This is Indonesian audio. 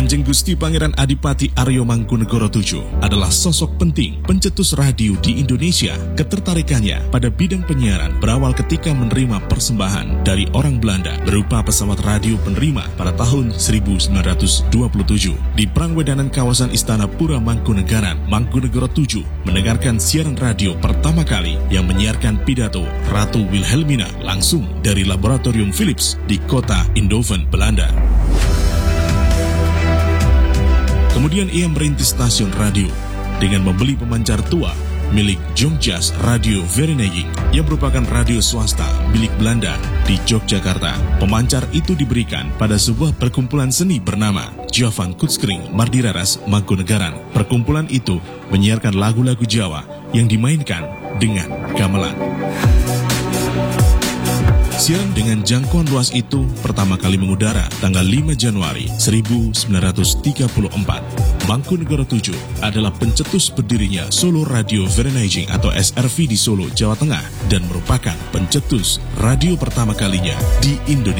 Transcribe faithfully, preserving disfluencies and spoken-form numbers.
Kanjeng Gusti Pangeran Adipati Aryo Mangkunegoro tujuh adalah sosok penting pencetus radio di Indonesia. Ketertarikannya pada bidang penyiaran berawal ketika menerima persembahan dari orang Belanda berupa pesawat radio penerima pada tahun seribu sembilan ratus dua puluh tujuh. Di Prangwedanan kawasan Istana Pura Mangkunegaran, Mangkunegoro tujuh mendengarkan siaran radio pertama kali yang menyiarkan pidato Ratu Wilhelmina langsung dari Laboratorium Philips di kota Eindhoven, Belanda. Kemudian ia merintis stasiun radio dengan membeli pemancar tua milik Jongjas Radio Vereniging yang merupakan radio swasta milik Belanda di Yogyakarta. Pemancar itu diberikan pada sebuah perkumpulan seni bernama Jovan Kutskring Mardiraras Mangkunegaran. Perkumpulan itu menyiarkan lagu-lagu Jawa yang dimainkan dengan gamelan. Siaran dengan jangkauan luas itu pertama kali mengudara tanggal lima Januari seribu sembilan ratus tiga puluh empat. Mangkunegoro tujuh adalah pencetus berdirinya Solo Radio Vereniging atau S R V di Solo, Jawa Tengah dan merupakan pencetus radio pertama kalinya di Indonesia.